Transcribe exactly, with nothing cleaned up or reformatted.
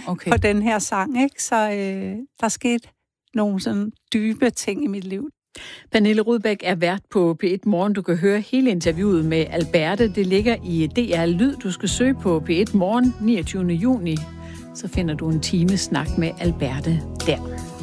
okay. på den her sang, ikke? Så øh, der skete nogle sådan dybe ting i mit liv. Pernille Rudbæk er vært på P et Morgen. Du kan høre hele interviewet med Alberte. Det ligger i D R Lyd. Du skal søge på P et Morgen niogtyvende juni. Så finder du en time snak med Alberte der.